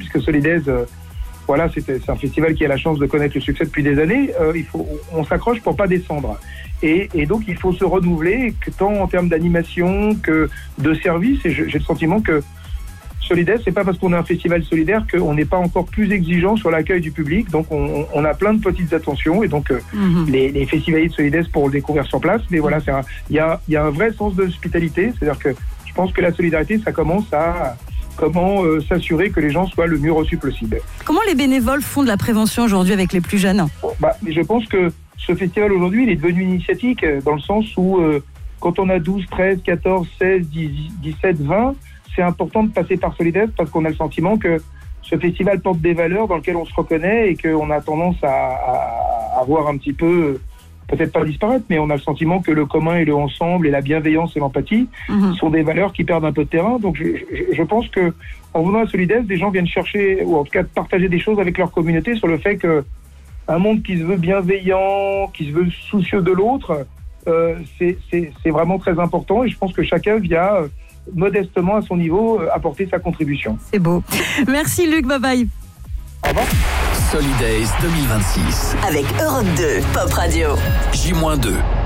puisque Solidaise, c'est un festival qui a la chance de connaître le succès depuis des années. On s'accroche pour pas descendre. Et donc, il faut se renouveler, tant en termes d'animation que de service. Et j'ai le sentiment que Solidaise, c'est pas parce qu'on est un festival solidaire qu'on n'est pas encore plus exigeant sur l'accueil du public. Donc, on a plein de petites attentions. Et donc, les festivaliers de Solidaise pourront le découvrir sur place. Mais voilà, il y a un vrai sens de l'hospitalité. C'est-à-dire que je pense que la solidarité, ça commence à comment s'assurer que les gens soient le mieux reçus possible. Comment les bénévoles font de la prévention aujourd'hui avec les plus jeunes ? Je pense que ce festival aujourd'hui, il est devenu initiatique dans le sens où quand on a 12, 13, 14, 16, 17, 20, c'est important de passer par Solidaise parce qu'on a le sentiment que ce festival porte des valeurs dans lesquelles on se reconnaît et qu'on a tendance à voir un petit peu, peut-être pas disparaître, mais on a le sentiment que le commun et le ensemble et la bienveillance et l'empathie sont des valeurs qui perdent un peu de terrain. Donc je pense que en venant à Solidaise, des gens viennent chercher, ou en tout cas partager des choses avec leur communauté sur le fait que un monde qui se veut bienveillant, qui se veut soucieux de l'autre, c'est vraiment très important et je pense que chacun vient modestement à son niveau apporter sa contribution. C'est beau. Merci Luc, bye bye. Au revoir. Solidaise 2026 avec Europe 2 Pop Radio. J-2.